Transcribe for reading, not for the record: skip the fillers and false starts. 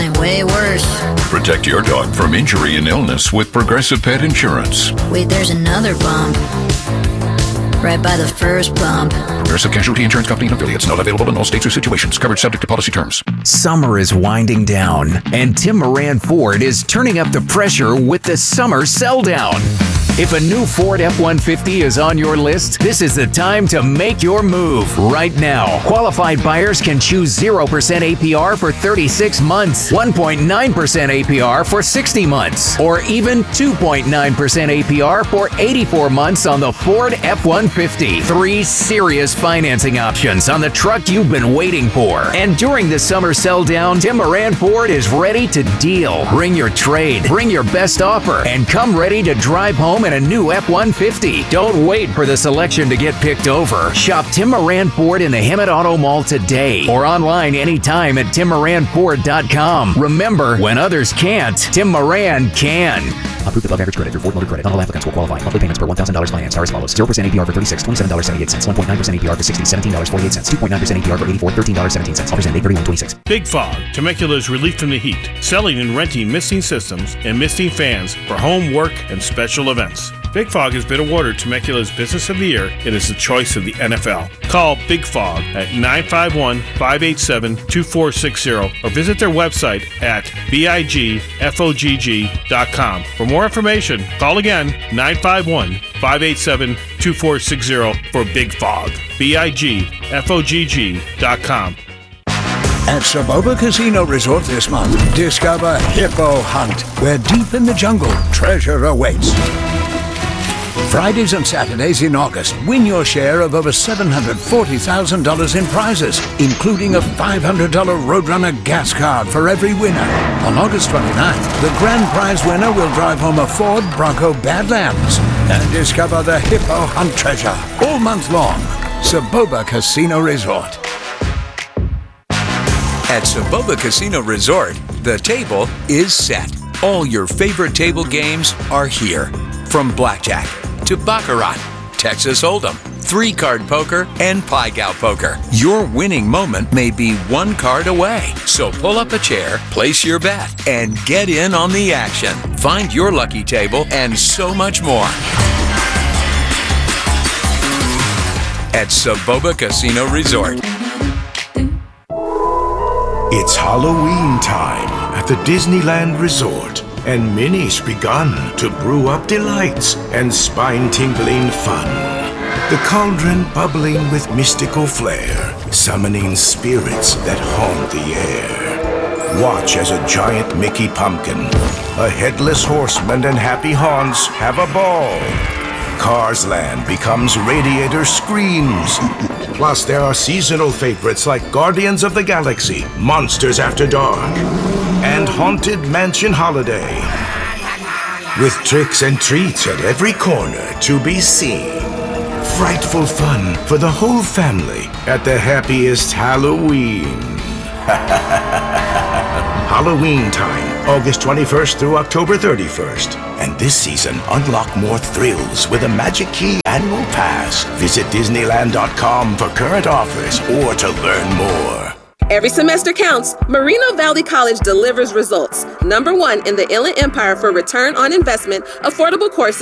something way worse. Protect your dog from injury and illness with Progressive Pet Insurance. Wait, there's another bump. Right by the first bump. Progressive Casualty Insurance Company and affiliates. Not available in all states or situations. Coverage subject to policy terms. Summer is winding down, and Tim Moran Ford is turning up the pressure with the summer sell down. If a new Ford F-150 is on your list, this is the time to make your move right now. Qualified buyers can choose 0% APR for 36 months, 1.9% APR for 60 months, or even 2.9% APR for 84 months on the Ford F-150. 3 serious financing options on the truck you've been waiting for. And during the summer sell down, Tim Moran Ford is ready to deal. Bring your trade, bring your best offer, and come ready to drive home in a new F-150. Don't wait for the selection to get picked over. Shop Tim Moran Ford in the Hemet Auto Mall today or online anytime at timmoranford.com. Remember, when others can't, Tim Moran can. Approved above average credit through Ford Motor Credit. Not all applicants will qualify. Monthly payments per $1,000 finance are as follows. 0% APR for 36, $27.78. 1.9% APR for 60, $17.48. 2.9% APR for 84, $13.17. Offers end date 31/26. Big Fog, Temecula's relief from the heat. Selling and renting misting systems and misting fans for home, work, and special events. Big Fog has been awarded Temecula's Business of the Year and is the choice of the NFL. Call Big Fog at 951-587-2460 or visit their website at bigfogg.com. For more information, call again 951-587-2460 for Big Fog. bigfogg.com. At Saboba Casino Resort this month, discover Hippo Hunt, where deep in the jungle, treasure awaits. Fridays and Saturdays in August, win your share of over $740,000 in prizes, including a $500 Roadrunner gas card for every winner. On August 29th, the grand prize winner will drive home a Ford Bronco Badlands and discover the Hippo Hunt treasure all month long. Saboba Casino Resort. At Saboba Casino Resort, the table is set. All your favorite table games are here. From blackjack to baccarat, Texas Hold'em, 3-card poker, and Pai-Gow poker. Your winning moment may be one card away. So pull up a chair, place your bet, and get in on the action. Find your lucky table and so much more at Saboba Casino Resort. It's Halloween time at the Disneyland Resort, and Minnie's begun to brew up delights and spine-tingling fun. The cauldron bubbling with mystical flair, summoning spirits that haunt the air. Watch as a giant Mickey pumpkin, a headless horseman, and happy haunts have a ball. Cars Land becomes Radiator Screams. Plus, there are seasonal favorites like Guardians of the Galaxy, Monsters After Dark, and Haunted Mansion Holiday. With tricks and treats at every corner to be seen. Frightful fun for the whole family at the happiest Halloween. Halloween time, August 21st through October 31st. And this season, unlock more thrills with a Magic Key annual pass. Visit Disneyland.com for current offers or to learn more. Every semester counts. Moreno Valley College delivers results. #1 in the Inland Empire for return on investment, affordable courses,